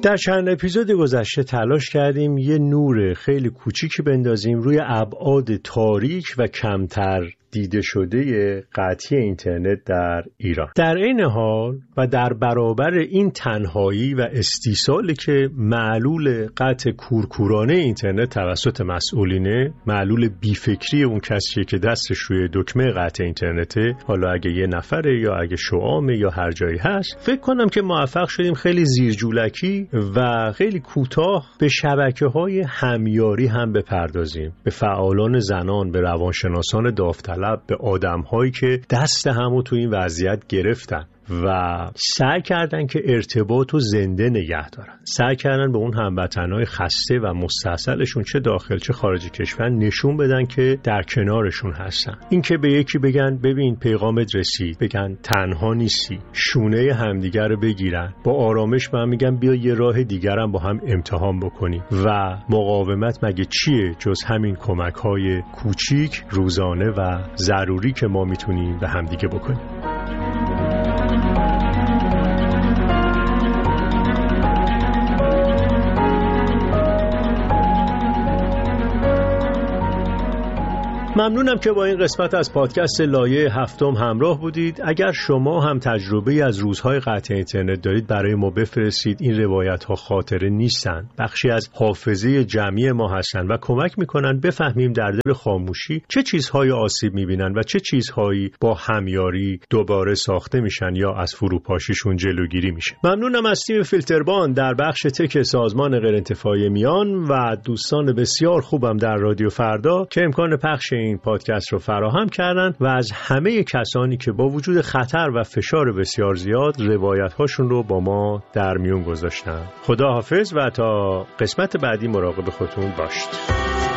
در چند اپیزود گذشته تلاش کردیم یه نور خیلی کوچیکی بندازیم روی ابعاد تاریک و کمتر دیده شده قطعی اینترنت در ایران. در این حال و در برابر این تنهایی و استیصالی که معلول قطع کورکورانه اینترنت توسط مسئولینه، معلول بیفکری اون کسیه که دستش روی دکمه قطع اینترنته، حالا اگه یه نفره یا اگه شعامه یا هر جایی هست، فکر کنم که موفق شدیم خیلی زیرجولکی و خیلی کوتاه به شبکه‌های همیاری هم بپردازیم، به فعالان زنان، به روانشناسان داوطلب، به آدم‌هایی که دست همو تو این وضعیت گرفتن و سعی کردن که ارتباط رو زنده نگه دارن، سعی کردن به اون هموطنهای خسته و مستحصلشون چه داخل چه خارج کشور نشون بدن که در کنارشون هستن. این که به یکی بگن ببین پیغامت رسید، بگن تنها نیستی، شونه همدیگر رو بگیرن، با آرامش به هم میگن بیا یه راه دیگرم با هم امتحان بکنیم. و مقاومت مگه چیه جز همین کمک‌های کوچیک روزانه و ضروری که ما میتونیم به همدیگه بکنیم. ممنونم که با این قسمت از پادکست لایه هفتم همراه بودید. اگر شما هم تجربه از روزهای قطع اینترنت دارید برای ما بفرستید. این روایت ها خاطره نیستن، بخشی از حافظه جمعی ما هستن و کمک میکنن بفهمیم در دل خاموشی چه چیزهای آسیب میبینن و چه چیزهایی با همیاری دوباره ساخته میشن یا از فروپاشیشون جلوگیری میشه. ممنونم از تیم فیلتربان در بخش تک سازمان غیرانتفاعی میان و دوستان بسیار خوبم در رادیو فردا که امکان پخش این پادکست رو فراهم کردن و از همه کسانی که با وجود خطر و فشار بسیار زیاد روایت هاشون رو با ما در میون گذاشتن. خدا حافظ و تا قسمت بعدی مراقب خودتون باشید.